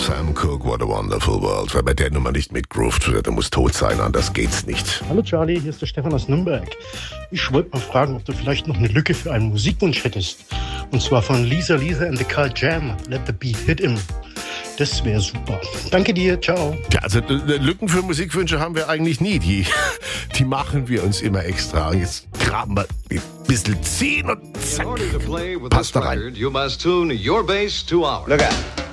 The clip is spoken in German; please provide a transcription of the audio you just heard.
Sam Cooke, What a Wonderful World. Wer bei der Nummer nicht mitgroovt, der muss tot sein, anders geht's nicht. Hallo Charlie, hier ist der Stefan aus Nürnberg. Ich wollte mal fragen, ob du vielleicht noch eine Lücke für einen Musikwunsch hättest. Und zwar von Lisa and the Carl Jam, Let the Beat Hit Him. Das wäre super. Danke dir, ciao. Ja, also Lücken für Musikwünsche haben wir eigentlich nie. Die machen wir uns immer extra. Und jetzt graben wir ein bisschen ziehen und zack. Passt da rein. You must tune your bass to ours. Look out.